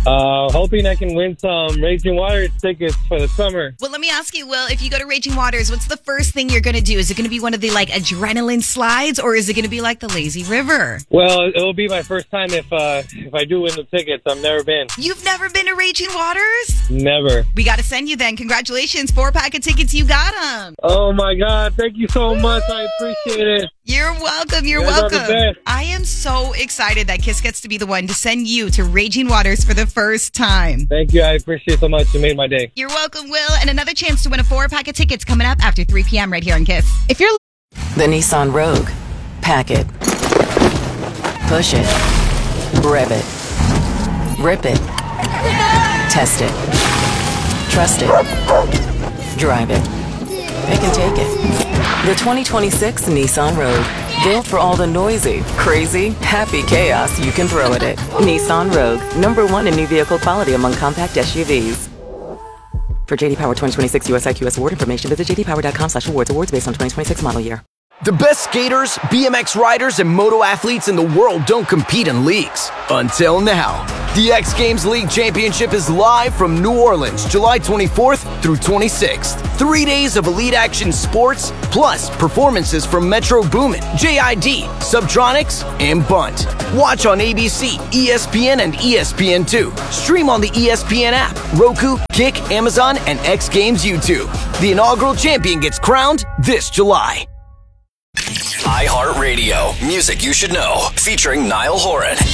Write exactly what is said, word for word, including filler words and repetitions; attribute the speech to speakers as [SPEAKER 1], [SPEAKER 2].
[SPEAKER 1] Uh, hoping I can win some Raging Waters tickets for the summer.
[SPEAKER 2] Well, let me ask you, Will, if you go to Raging Waters, what's the first thing you're going to do? Is it going to be one of the, like, adrenaline slides, or is it going to be like the lazy river?
[SPEAKER 1] Well, it'll be my first time if uh, if I do win the tickets. I've never been.
[SPEAKER 2] You've never been to Raging Waters?
[SPEAKER 1] Never.
[SPEAKER 2] We got to send you then. Congratulations. Four pack of tickets. You got them.
[SPEAKER 1] Oh, my God. Thank you so much. I appreciate it.
[SPEAKER 2] You're welcome. You're
[SPEAKER 1] You guys are the
[SPEAKER 2] welcome.
[SPEAKER 1] best.
[SPEAKER 2] I am so excited that Kiss gets to be the one to send you to Raging Waters for the first time.
[SPEAKER 1] Thank you. I appreciate it so much. You made my day.
[SPEAKER 2] You're welcome, Will. And another chance to win a four pack of tickets coming up after three p.m. right here on Kiss. If you're
[SPEAKER 3] The Nissan Rogue. Pack it. Push it. Rev it. Rip it. Test it. Trust it. Drive it. Pick and take it. The twenty twenty-six Nissan Rogue. Built for all the noisy, crazy, happy chaos you can throw at it. Nissan Rogue. Number one in new vehicle quality among compact S U Vs. For J D Power twenty twenty-six U S I Q S award information, visit j d power dot com slash awards. Awards based on twenty twenty-six model year.
[SPEAKER 4] The best skaters, B M X riders, and moto athletes in the world don't compete in leagues. Until now. The X Games League Championship is live from New Orleans, July twenty-fourth through twenty-sixth. Three days of elite action sports, plus performances from Metro Boomin, J I D, Subtronics, and Bunt. Watch on A B C, E S P N, and E S P N two. Stream on the E S P N app, Roku, Kick, Amazon, and X Games YouTube. The inaugural champion gets crowned this July.
[SPEAKER 5] iHeartRadio. Music you should know. Featuring Niall Horan.